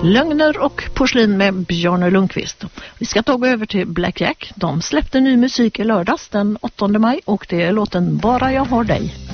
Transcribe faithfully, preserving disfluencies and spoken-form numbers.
Lögner och porslin med Bjarne Lundqvist. Vi ska ta gå över till Black Jack. De släppte ny musik i lördags den åttonde maj och det är låten Bara jag har dig.